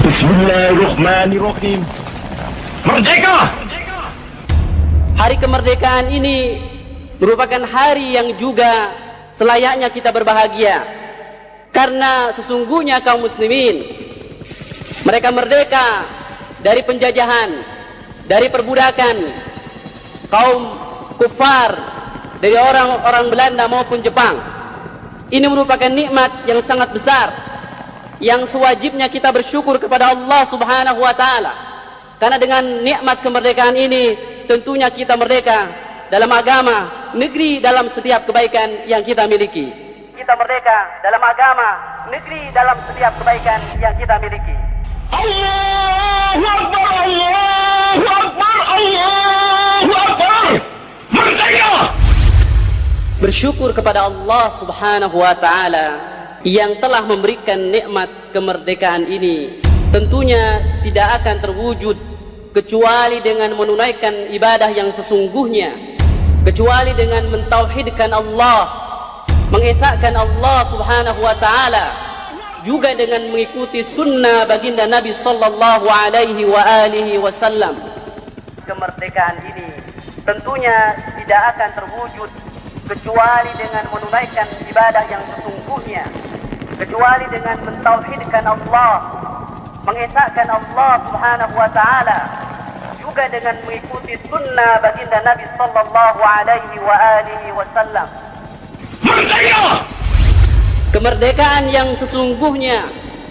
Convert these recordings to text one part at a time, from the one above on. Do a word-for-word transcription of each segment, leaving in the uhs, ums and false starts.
Bismillahirrahmanirrahim. Merdeka! Hari kemerdekaan ini merupakan hari yang juga selayaknya kita berbahagia, karena sesungguhnya kaum muslimin mereka merdeka dari penjajahan, dari perbudakan kaum kufar, dari orang-orang Belanda maupun Jepang. Ini merupakan nikmat yang sangat besar yang sewajibnya kita bersyukur kepada Allah Subhanahu wa taala. Karena dengan nikmat kemerdekaan ini tentunya kita merdeka dalam agama, negeri, dalam setiap kebaikan yang kita miliki. Kita merdeka dalam agama, negeri, dalam setiap kebaikan yang kita miliki. Allahu Akbar, Allahu Akbar, Allahu Akbar. Merdeka! Bersyukur kepada Allah Subhanahu wa taala yang telah memberikan nikmat kemerdekaan ini. Tentunya tidak akan terwujud kecuali dengan menunaikan ibadah yang sesungguhnya, kecuali dengan mentauhidkan Allah, mengesahkan Allah Subhanahu wa taala, juga dengan mengikuti sunnah baginda Nabi sallallahu alaihi wa alihi wasallam. Kemerdekaan ini tentunya tidak akan terwujud kecuali dengan menunaikan ibadah yang sesungguhnya, kecuali dengan mentauhidkan Allah, mengesahkan Allah Subhanahu wa taala, juga dengan mengikuti sunnah baginda Nabi sallallahu alaihi wa alihi wasallam. Merdeka! Kemerdekaan yang sesungguhnya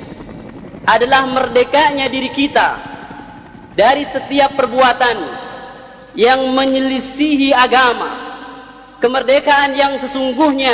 adalah merdekanya diri kita dari setiap perbuatan yang menyelisihi agama. Kemerdekaan yang sesungguhnya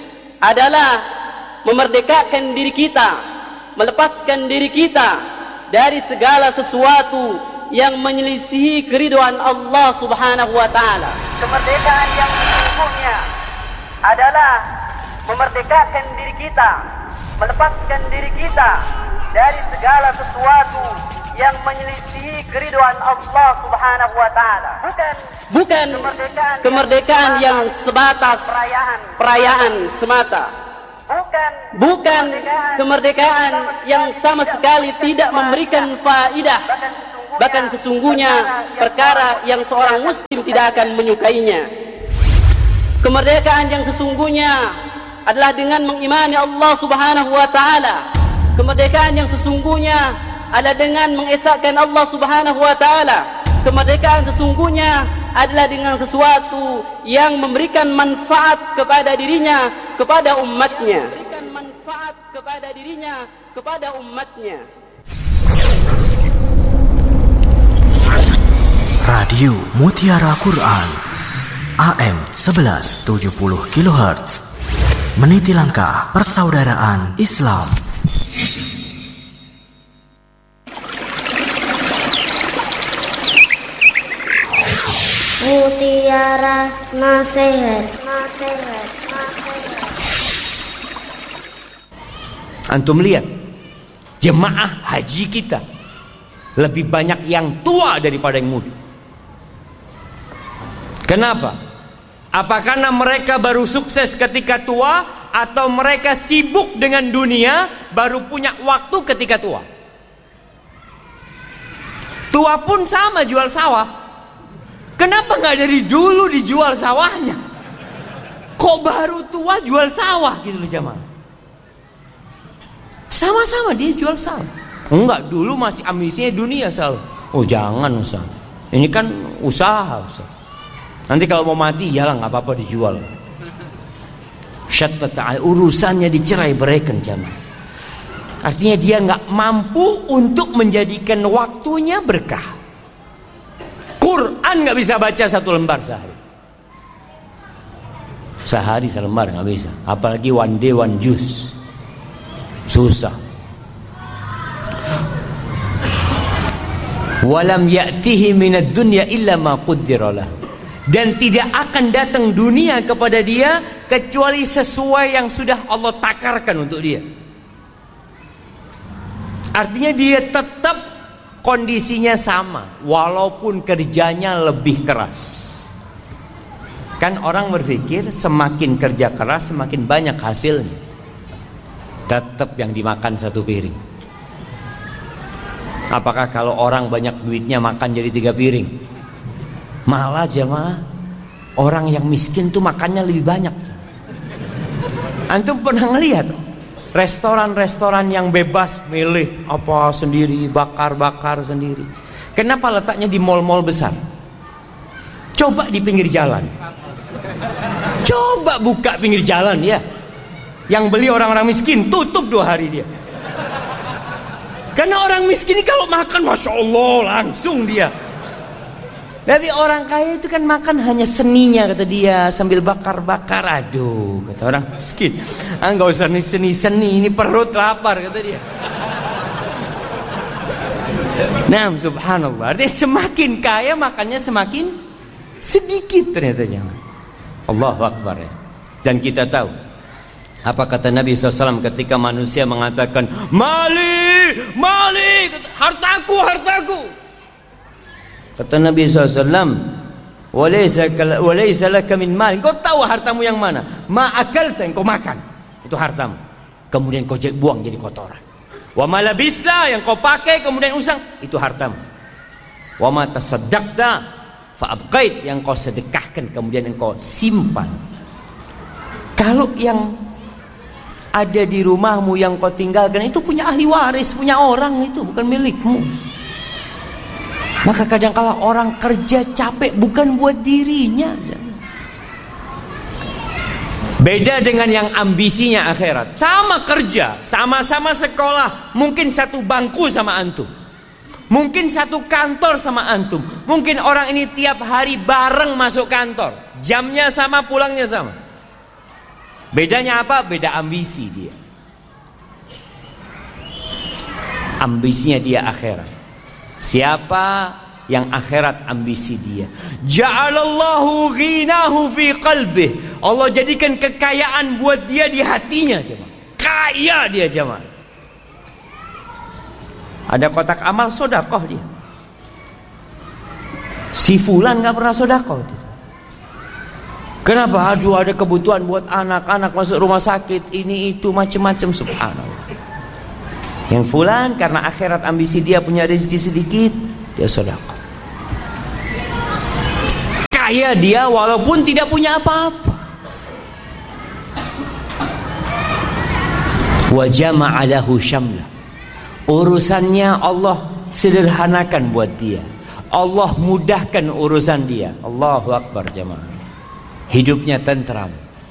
adalah memerdekakan diri kita, melepaskan diri kita dari segala sesuatu yang menyelisihi keridhaan Allah Subhanahu wa taala. Kemerdekaan yang sesungguhnya adalah memerdekakan diri kita, melepaskan diri kita dari segala sesuatu yang menyelisihi keridhaan Allah Subhanahu wa taala. Bukan bukan kemerdekaan, kemerdekaan yang, yang sebatas perayaan, perayaan semata. Bukan bukan kemerdekaan yang sama sekali tidak memberikan faedah, bahkan sesungguhnya perkara yang seorang muslim tidak akan menyukainya. Kemerdekaan yang sesungguhnya adalah dengan mengimani Allah Subhanahu wa taala. Kemerdekaan yang sesungguhnya adalah dengan mengesahkan Allah Subhanahu wa taala. Kemerdekaan sesungguhnya adalah dengan sesuatu yang memberikan manfaat kepada dirinya, kepada umatnya. Memberikan manfaat kepada dirinya, kepada umatnya. Radio Mutiara Quran A M sebelas tujuh puluh kilohertz, meniti langkah persaudaraan Islam. Mutiara Nasihat, Nasihat, Nasihat. Antum lihat, jemaah haji kita lebih banyak yang tua daripada yang muda. Kenapa? Apa karena mereka baru sukses ketika tua, atau mereka sibuk dengan dunia baru punya waktu ketika tua? Tua pun sama jual sawah. Kenapa nggak dari dulu dijual sawahnya? Kok baru tua jual sawah gitu loh jamaah? Sama-sama dia jual sawah. Enggak, dulu masih ambisinya dunia selalu. Oh jangan Ustaz, ini kan usaha Ustaz. Nanti kalau mau mati ya lah nggak apa-apa dijual. Syattata urusannya dicerai beraikan jamaah. Artinya dia nggak mampu untuk menjadikan waktunya berkah. Quran nggak bisa baca satu lembar sehari. Sehari selembar nggak bisa. Apalagi one day one juice. Susah. Walam ya'tihi minad dunya illa ma qaddara lah. Dan tidak akan datang dunia kepada dia kecuali sesuai yang sudah Allah takarkan untuk dia. Artinya dia tetap kondisinya sama, walaupun kerjanya lebih keras. Kan orang berpikir semakin kerja keras semakin banyak hasilnya. Tetap yang dimakan satu piring. Apakah kalau orang banyak duitnya makan jadi tiga piring? Malah jemaah, orang yang miskin tuh makannya lebih banyak. Antum pernah ngelihat restoran-restoran yang bebas milih apa sendiri, bakar-bakar sendiri? Kenapa letaknya di mall-mall besar? Coba di pinggir jalan. Coba buka pinggir jalan ya. Yang beli orang-orang miskin, tutup dua hari dia. Karena orang miskin ini kalau makan, Masya Allah, langsung dia. Tapi orang kaya itu kan makan hanya seninya, kata dia, sambil bakar-bakar. Aduh, kata orang miskin, ah, nggak usah seni-seni, ini perut lapar, kata dia. Nah, subhanallah, artinya semakin kaya makannya semakin sedikit ternyata, jangan. Allahu Akbar ya. Dan kita tahu apa kata Nabi shallallahu alaihi wasallam ketika manusia mengatakan mali, mali, hartaku, hartaku. Kata Nabi shallallahu alaihi wasallam, walaysa laka min mal. Kau tahu hartamu yang mana? Ma akalta, yang kau makan, itu hartamu. Kemudian kau buang jadi kotoran. Wa ma labista, yang kau pakai kemudian usang, itu hartamu. Wa ma tasaddaqta fa abqait, yang kau sedekahkan kemudian engkau simpan. Kalau yang ada di rumahmu yang kau tinggalkan itu punya ahli waris, punya orang, itu bukan milikmu. Maka kadangkala orang kerja capek bukan buat dirinya. Beda dengan yang ambisinya akhirat. Sama kerja, sama-sama sekolah, mungkin satu bangku sama antum, mungkin satu kantor sama antum. Mungkin orang ini tiap hari bareng masuk kantor, jamnya sama, pulangnya sama. Bedanya apa? Beda ambisi dia. Ambisinya dia akhirat. Siapa yang akhirat ambisi dia? Ja'alallahu ghinahu fi qalbih. Allah jadikan kekayaan buat dia di hatinya, jemaah. Kaya dia, jemaah. Ada kotak amal sedekah dia. Si fulan enggak pernah sedekah dia. Kenapa? Aduh, ada kebutuhan buat anak-anak masuk rumah sakit, ini itu macam-macam, subhanallah. Yang fulan karena akhirat ambisi dia punya rezeki sedikit, dia sedekah. Kaya dia walaupun tidak punya apa-apa. Wa jama'a lahu syamla. Urusannya Allah sederhanakan buat dia. Allah mudahkan urusan dia. Allahu Akbar, jemaah. Hidupnya tentram,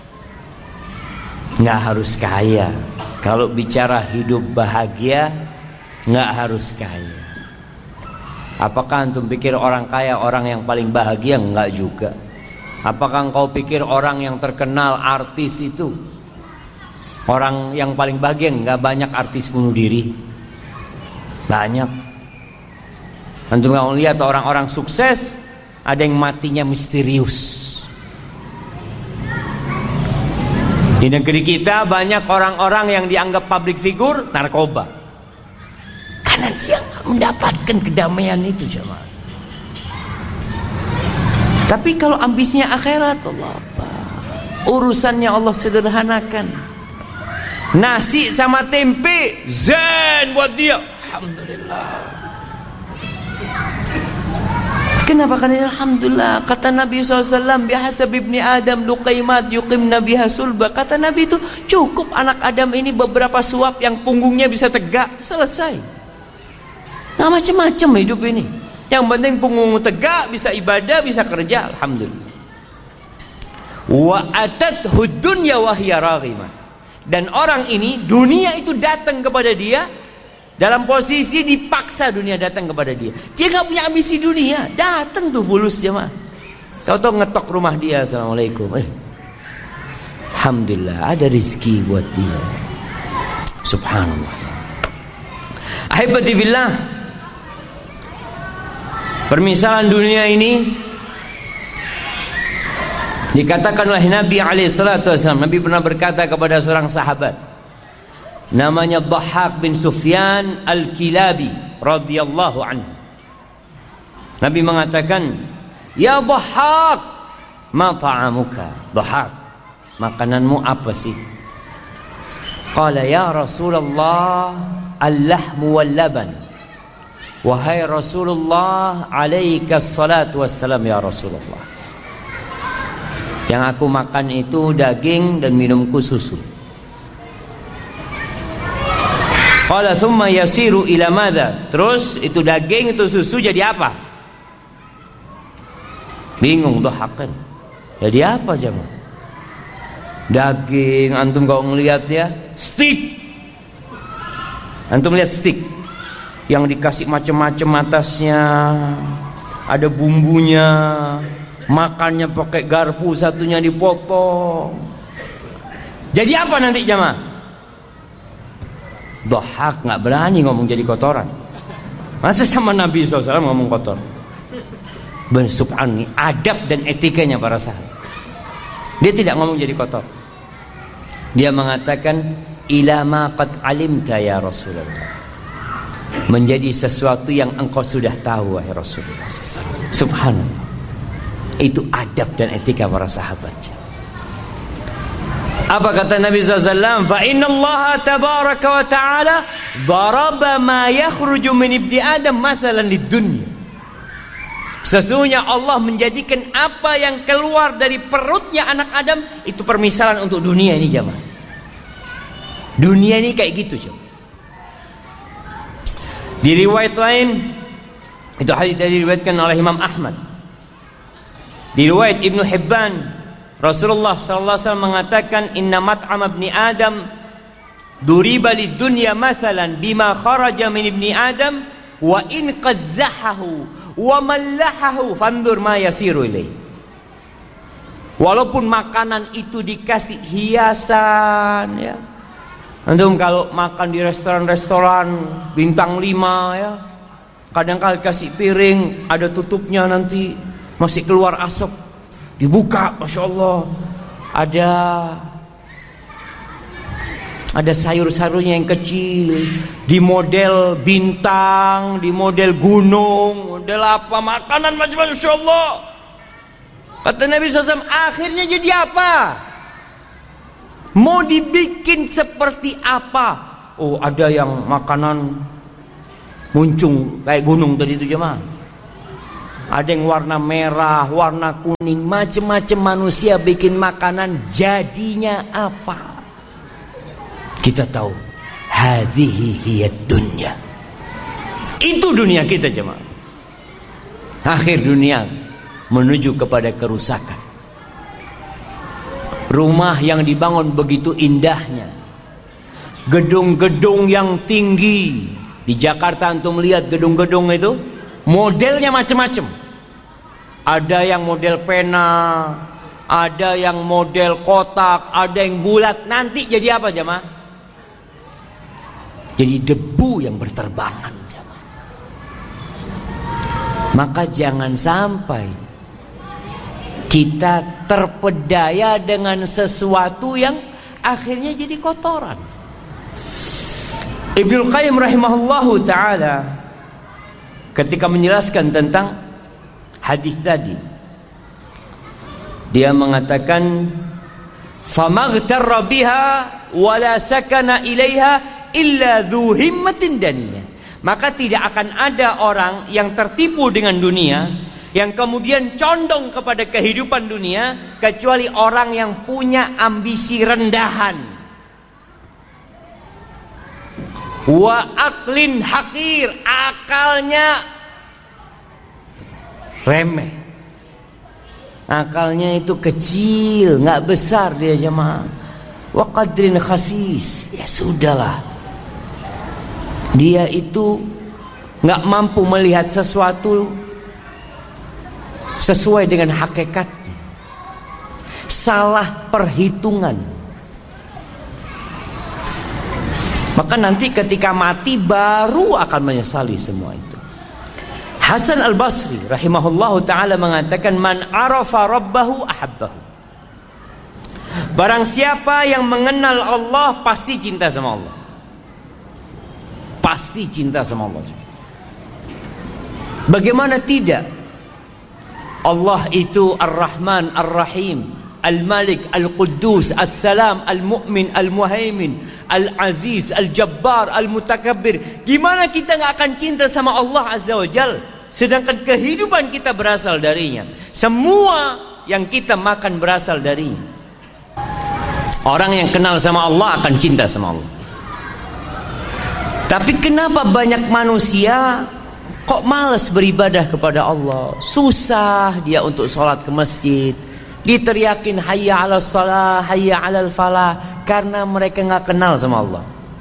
nggak harus kaya. Kalau bicara hidup bahagia, nggak harus kaya. Apakah antum pikir orang kaya orang yang paling bahagia? Nggak juga. Apakah engkau pikir orang yang terkenal artis itu orang yang paling bahagia? Nggak banyak artis bunuh diri, banyak. Antum nggak lihat orang-orang sukses ada yang matinya misterius. Di negeri kita banyak orang-orang yang dianggap public figure narkoba, karena dia mendapatkan kedamaian itu, jemaah. Tapi kalau ambisinya akhirat, Allah apa? Urusannya Allah sederhanakan. Nasi sama tempe zen buat dia, alhamdulillah. Kenapa? Karena alhamdulillah, kata Nabi shallallahu alaihi wasallam, bihasab ibni Adam luqaimat yuqimna biha sulba. Kata Nabi itu cukup anak Adam ini beberapa suap yang punggungnya bisa tegak, selesai. Nah, macam-macam hidup ini. Yang penting punggungmu tegak, bisa ibadah, bisa kerja, alhamdulillah. Wa atathu dunya wa hiya raghimah. Dan orang ini dunia itu datang kepada dia dalam posisi dipaksa, dunia datang kepada dia. Dia nggak punya ambisi dunia, datang tuh fulus, jemaah. Kau tahu ngetok rumah dia, assalamualaikum. Eh, alhamdulillah ada rezeki buat dia. Subhanallah. Ahibati billah. Permisalan dunia ini dikatakan oleh Nabi alaihi salatu wasallam. Nabi pernah berkata kepada seorang sahabat, namanya Dhahhak bin Sufyan Al-Kilabi radhiyallahu anhu. Nabi mengatakan, "Ya Dhahhak, ma ta'amuka?" Dhahhak, makananmu apa sih? Qala ya Rasulullah, al-lahmu wal laban. wahai Rasulullah, alaika salatu wassalam ya Rasulullah, yang aku makan itu daging dan minumku susu. Qala thumma yasiru ila madza? Terus itu daging itu susu jadi apa? Bingung dhahakan. Jadi apa jemaah? Daging antum kalau ngelihat ya, steak. Antum lihat steak yang dikasih macam-macam atasnya, ada bumbunya, makannya pakai garpu, satunya dipotong. Jadi apa nanti jemaah? Dhahak, nggak berani ngomong jadi kotoran. Masa sama Nabi shallallahu alaihi wasallam ngomong kotor? Subhanallah, adab dan etikanya para sahabat. Dia tidak ngomong jadi kotor. Dia mengatakan ila ma qad alimta ya Rasulullah, menjadi sesuatu yang engkau sudah tahu wahai Rasulullah. Subhanallah, itu adab dan etika para sahabat. Apa kata Nabi shallallahu alaihi wasallam? Fa inna Allah tabaraka wa ta'ala daraba ma yakhruju min ibni Adam mathalan lid dunya. Sesungguhnya Allah menjadikan apa yang keluar dari perutnya anak Adam itu permisalan untuk dunia ini jemaah. Dunia ini kayak gitu jemaah. Di riwayat lain, itu hadis dari diriwayatkan oleh Imam Ahmad. Di riwayat Ibnu Hibban, Rasulullah sallallahu alaihi wasallam mengatakan inna mat'am ibni Adam duriba lid dunya mathalan bima kharaja min ibni Adam wa in qazzahahu wa mallahahu fandur ma yasiru ilai. Walaupun makanan itu dikasih hiasan ya. Antum kalau makan di restoran-restoran bintang lima ya, kadang-kadang kasih piring ada tutupnya, nanti masih keluar asap, dibuka, masya Allah ada ada sayur-sayurnya yang kecil, di model bintang, di model gunung, model apa, makanan macam-macam, masya Allah. Kata Nabi shallallahu alaihi wasallam, akhirnya jadi apa? Mau dibikin seperti apa? Oh, ada yang makanan muncung kayak gunung tadi itu jemaah. Ada yang warna merah, warna kuning, macam-macam manusia bikin makanan, jadinya apa? Kita tahu, hadhihi hiya dunya. Itu dunia kita jemaah. Akhir dunia menuju kepada kerusakan. Rumah yang dibangun begitu indahnya, gedung-gedung yang tinggi. Di Jakarta antum lihat gedung-gedung itu modelnya macam-macam. Ada yang model pena, ada yang model kotak, ada yang bulat. Nanti jadi apa jemaah? Jadi debu yang berterbangan jemaah. Maka jangan sampai kita terpedaya dengan sesuatu yang akhirnya jadi kotoran. Ibnu Qayyim rahimahullahu ta'ala ketika menjelaskan tentang hadis tadi, dia mengatakan famaghtarra biha wala sakana ilaiha illa dhu himmatin daniyah. Maka tidak akan ada orang yang tertipu dengan dunia, yang kemudian condong kepada kehidupan dunia, kecuali orang yang punya ambisi rendahan. Wa aklin hakir, akalnya remeh, akalnya itu kecil, nggak besar dia jemaah. Wa qadrin khasis, ya sudahlah, dia itu nggak mampu melihat sesuatu sesuai dengan hakikatnya, salah perhitungan. Maka nanti ketika mati baru akan menyesali semua itu. Hasan al-Basri rahimahullahu ta'ala mengatakan man arafa rabbahu ahabbahu. Barang siapa yang mengenal Allah pasti cinta sama Allah. Pasti cinta sama Allah. Bagaimana tidak? Allah itu Ar-Rahman Ar-Rahim Al-Malik, Al-Quddus, As-Salam, Al-Mu'min, Al-Muhaimin, Al-Aziz, Al-Jabbar, Al-Mutakabbir. Gimana kita gak akan cinta sama Allah Azza wa Jal, sedangkan kehidupan kita berasal darinya. Semua yang kita makan berasal darinya. Orang yang kenal sama Allah akan cinta sama Allah. Tapi kenapa banyak manusia kok malas beribadah kepada Allah? Susah dia untuk sholat ke masjid, diteriakin hayya ala salah, hayya ala falah, karena mereka nggak kenal sama Allah.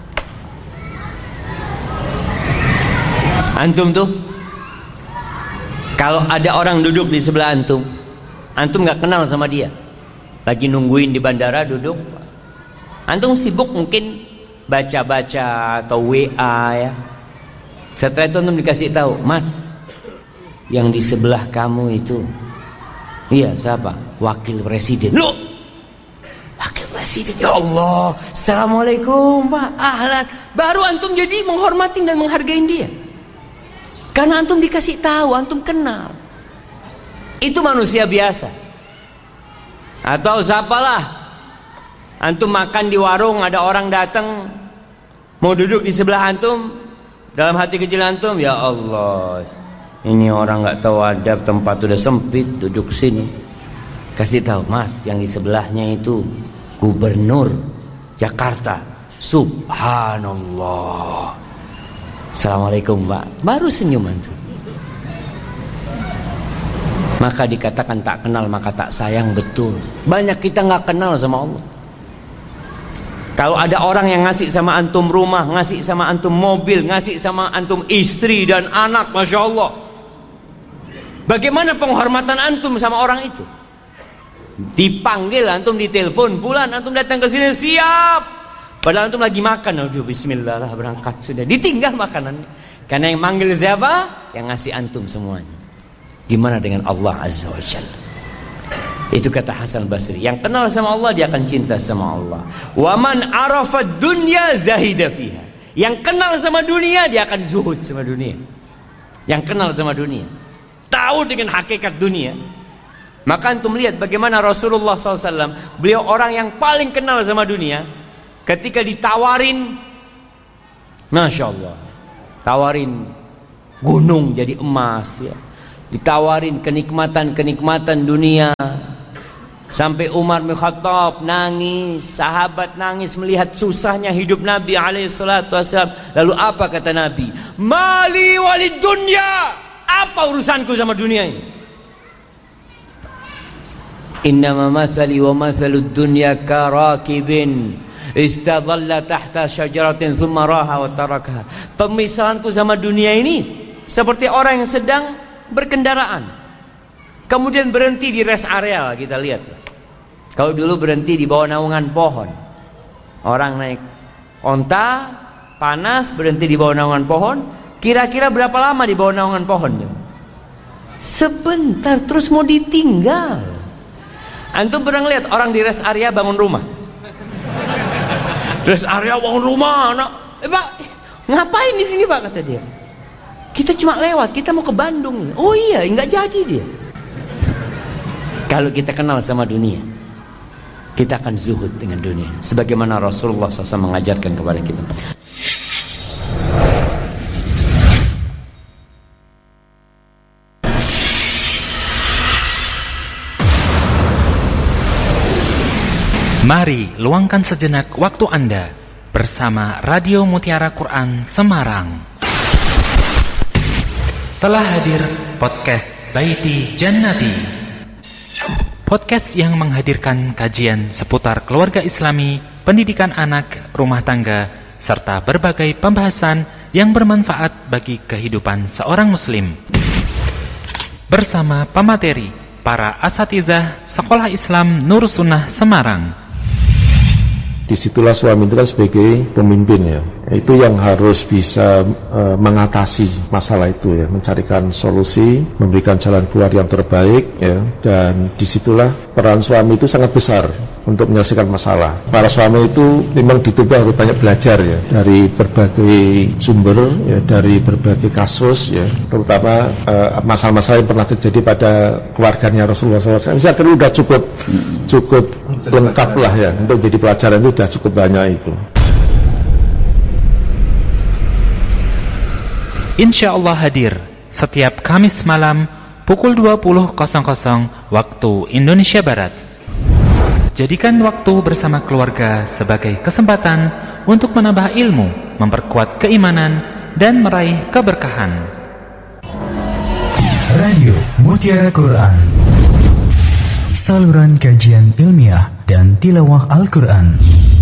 Antum tuh, kalau ada orang duduk di sebelah antum, antum nggak kenal sama dia, lagi nungguin di bandara duduk, antum sibuk mungkin baca-baca atau W A ya. Setelah itu antum dikasih tahu, Mas, yang di sebelah kamu itu, iya siapa? Wakil Presiden. Loh, Wakil Presiden, ya Allah, Assalamualaikum Pak, ahlan. Baru antum jadi menghormatin dan menghargain dia, karena antum dikasih tahu, antum kenal. Itu manusia biasa. Atau siapalah, antum makan di warung, ada orang datang mau duduk di sebelah antum, dalam hati kecil antum, ya Allah, ini orang nggak tahu adab, tempat udah sempit, duduk sini. Kasih tahu, Mas, yang di sebelahnya itu Gubernur Jakarta. Subhanallah. Assalamualaikum Pak. Baru senyum antum. Maka dikatakan tak kenal maka tak sayang. Betul. Banyak kita nggak kenal sama Allah. Kalau ada orang yang ngasih sama antum rumah, ngasih sama antum mobil, ngasih sama antum istri dan anak, Masya Allah, bagaimana penghormatan antum sama orang itu? Dipanggil antum, ditelepon, bulan antum datang ke sini, siap, padahal antum lagi makan. Aduh, bismillah lah, berangkat sudah, ditinggal makanannya. Karena yang manggil siapa? Yang ngasih antum semuanya. Gimana dengan Allah Azza wa Jalla? Itu kata Hasan Basri, yang kenal sama Allah dia akan cinta sama Allah. Wa man arafa dunya zahida fiha. Yang kenal sama dunia dia akan zuhud sama dunia. Yang kenal sama dunia, tahu dengan hakikat dunia. Maka antum lihat bagaimana Rasulullah shallallahu alaihi wasallam, beliau orang yang paling kenal sama dunia. Ketika ditawarin, Masya Allah, tawarin gunung jadi emas ya, ditawarin kenikmatan-kenikmatan dunia. Sampai Umar bin Khattab nangis, sahabat nangis melihat susahnya hidup Nabi alaihi salatu wasallam. Lalu apa kata Nabi? Mali walid dunya. Apa urusanku sama dunia ini? Innama mathali wa mathalud dunya karakibin istadalla tahta syajaratin thumma raha wa tarakaha. Pemisahanku sama dunia ini seperti orang yang sedang berkendaraan, kemudian berhenti di rest area. Kita lihat, kalau dulu berhenti di bawah naungan pohon, orang naik onta panas, berhenti di bawah naungan pohon. Kira-kira berapa lama di bawah naungan pohon? Sebentar, terus mau ditinggal. Antum pernah lihat orang di rest area bangun rumah? Rest area bangun rumah, anak. Eh Pak, ngapain di sini Pak? Kata dia. Kita cuma lewat, kita mau ke Bandung. Oh iya, nggak jadi dia. Kalau kita kenal sama dunia, kita akan zuhud dengan dunia, sebagaimana Rasulullah shallallahu alaihi wasallam mengajarkan kepada kita. Mari luangkan sejenak waktu Anda bersama Radio Mutiara Quran Semarang. Telah hadir podcast Baiti Jannati, podcast yang menghadirkan kajian seputar keluarga Islami, pendidikan anak, rumah tangga, serta berbagai pembahasan yang bermanfaat bagi kehidupan seorang muslim. Bersama pemateri, para asatidzah Sekolah Islam Nur Sunnah Semarang. Disitulah suami itu kan sebagai pemimpin ya, itu yang harus bisa e, mengatasi masalah itu ya, mencarikan solusi, memberikan jalan keluar yang terbaik ya, dan disitulah peran suami itu sangat besar untuk menyelesaikan masalah. Para suami itu memang dituntut harus banyak belajar ya, dari berbagai sumber ya, dari berbagai kasus ya, terutama e, masalah-masalah yang pernah terjadi pada keluarganya Rasulullah shallallahu alaihi wasallam. Saya kira sudah cukup cukup lengkap lah ya, untuk jadi pelajaran itu sudah cukup banyak itu. Insya Allah hadir setiap Kamis malam pukul dua puluh waktu Indonesia Barat. Jadikan waktu bersama keluarga sebagai kesempatan untuk menambah ilmu, memperkuat keimanan, dan meraih keberkahan. Radio Mutiara Quran, saluran kajian ilmiah dan tilawah Al-Quran.